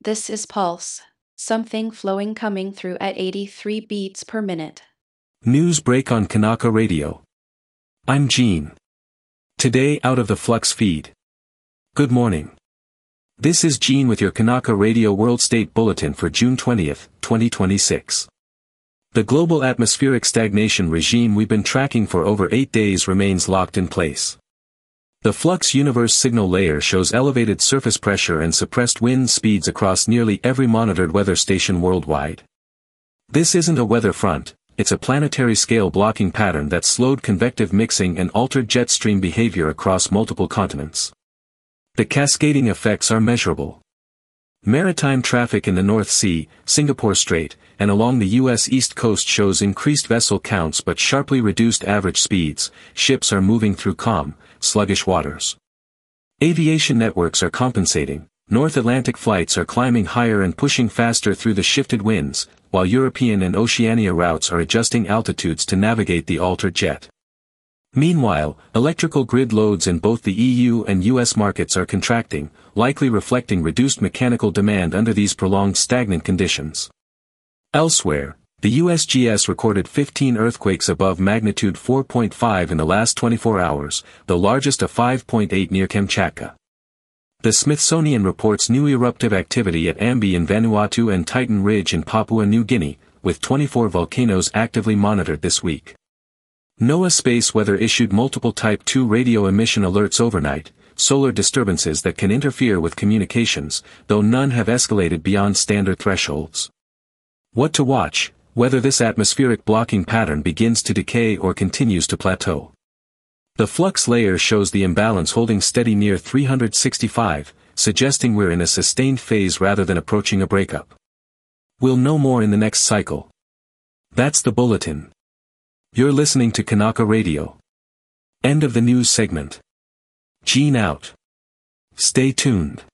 This is Pulse. Something flowing coming through at 83 beats per minute. News break on Kanaka Radio. I'm Gene. Today out of the Flux feed. Good morning. This is Gene with your Kanaka Radio World State Bulletin for June 20th, 2026. The global atmospheric stagnation regime we've been tracking for over 8 days remains locked in place. The Flux universe signal layer shows elevated surface pressure and suppressed wind speeds across nearly every monitored weather station worldwide. This isn't a weather front, it's a planetary scale blocking pattern that slowed convective mixing and altered jet stream behavior across multiple continents. The cascading effects are measurable. Maritime traffic in the North Sea, Singapore Strait, and along the U.S. East Coast shows increased vessel counts but sharply reduced average speeds. Ships are moving through calm, sluggish waters. Aviation networks are compensating. North Atlantic flights are climbing higher and pushing faster through the shifted winds, while European and Oceania routes are adjusting altitudes to navigate the altered jet. Meanwhile, electrical grid loads in both the EU and US markets are contracting, likely reflecting reduced mechanical demand under these prolonged stagnant conditions. Elsewhere, the USGS recorded 15 earthquakes above magnitude 4.5 in the last 24 hours, the largest a 5.8 near Kamchatka. The Smithsonian reports new eruptive activity at Ambi in Vanuatu and Titan Ridge in Papua New Guinea, with 24 volcanoes actively monitored this week. NOAA Space Weather issued multiple Type 2 radio emission alerts overnight, solar disturbances that can interfere with communications, though none have escalated beyond standard thresholds. What to watch? Whether this atmospheric blocking pattern begins to decay or continues to plateau. The flux layer shows the imbalance holding steady near 365, suggesting we're in a sustained phase rather than approaching a breakup. We'll know more in the next cycle. That's the bulletin. You're listening to Kanaka Radio. End of the news segment. Gene out. Stay tuned.